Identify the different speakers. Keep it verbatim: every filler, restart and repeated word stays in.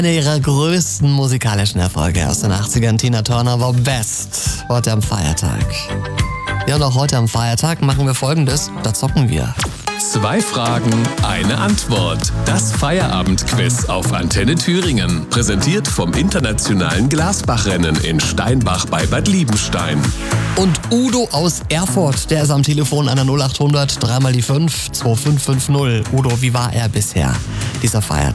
Speaker 1: Eine ihrer größten musikalischen Erfolge aus den achtzigern, Tina Turner, war Best. Heute am Feiertag. Ja, und auch heute am Feiertag machen wir Folgendes, da zocken wir.
Speaker 2: Zwei Fragen, eine Antwort. Das Feierabendquiz auf Antenne Thüringen. Präsentiert vom Internationalen Glasbachrennen in Steinbach bei Bad Liebenstein.
Speaker 1: Und Udo aus Erfurt, der ist am Telefon an der null acht hundert, dreimal die fünf, zwei fünf fünf null. Udo, wie war er bisher, dieser Feiertag?